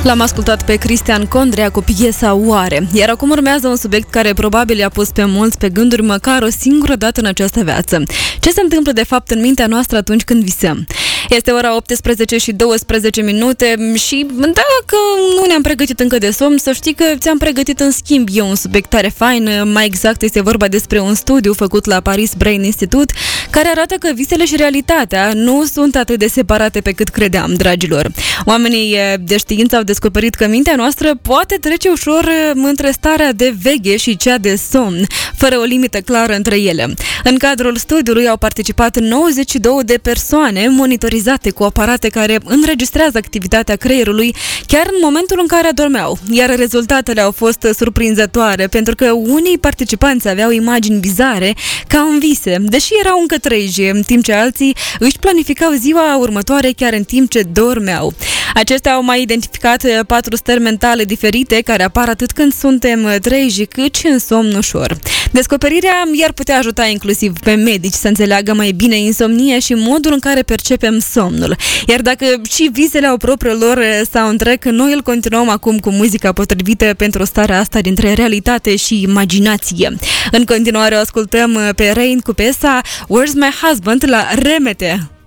L-am ascultat pe Cristian Condrea cu piesa Oare, iar acum urmează un subiect care probabil i-a pus pe mulți pe gânduri măcar o singură dată în această viață. Ce se întâmplă de fapt în mintea noastră atunci când visăm? Este ora 18 și 12 minute și dacă nu ne-am pregătit încă de somn, să știi că ți-am pregătit în schimb eu un subiect tare fain. Mai exact este vorba despre un studiu făcut la Paris Brain Institute care arată că visele și realitatea nu sunt atât de separate pe cât credeam, dragilor. Oamenii de știință au descoperit că mintea noastră poate trece ușor între starea de veche și cea de somn, fără o limită clară între ele. În cadrul studiului au participat 92 de persoane monitorizate cu aparate care înregistrează activitatea creierului chiar în momentul în care adormeau, iar rezultatele au fost surprinzătoare pentru că unii participanți aveau imagini bizare ca în vise, deși erau încă treji, în timp ce alții își planificau ziua următoare chiar în timp ce dormeau. Aceștia au mai identificat 4 stări mentale diferite care apar atât când suntem treji cât și în somn ușor. Descoperirea i-ar putea ajuta inclusiv pe medici să înțeleagă mai bine insomnia și modul în care percepem somnul. Iar dacă și visele au propriul lor soundtrack, noi îl continuăm acum cu muzica potrivită pentru starea asta dintre realitate și imaginație. În continuare o ascultăm pe Rain cu piesa Where's My Husband la Remete.